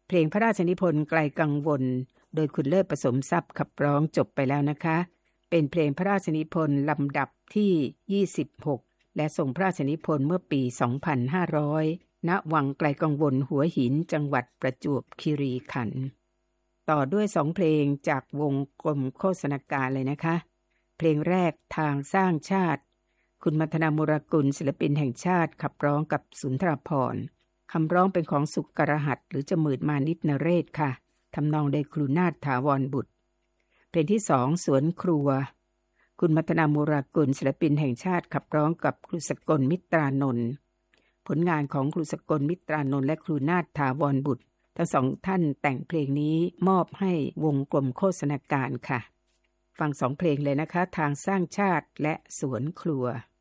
เพลงพระราชนิพนธ์ไกลกังวลโดยคุณเลิศประสมทรัพย์ขับร้องจบไปแล้วนะคะเป็นเพลงพระราชนิพนธ์ลำดับที่26และทรงพระราชนิพนธ์เมื่อปี 2500 ณ วังไกลกังวลหัวหินจังหวัดประจวบคีรีขันธ์ต่อด้วย2เพลงจากวงกลมโฆษณาการเลยนะคะเพลงแรกทางสร้างชาติคุณมัทนามุรกุลศิลปินแห่งชาติขับร้องกับสุนทรภรณ์คำร้องเป็นของสุกรหัสหรือจมืดมานิชนเรศค่ะทำนองโดยครูนาถถาวรบุตรเพลงที่2สวนครัวคุณมัทนามุรกุลศิลปินแห่งชาติขับร้องกับครูสกลมิตรานนท์ผลงานของครูสกลมิตรานนท์และครูนาถถาวรบุตรทั้งสองท่านแต่งเพลงนี้มอบให้วงกลมโฆษณาการค่ะฟัง2เพลงเลยนะคะทางสร้างชาติและสวนครัว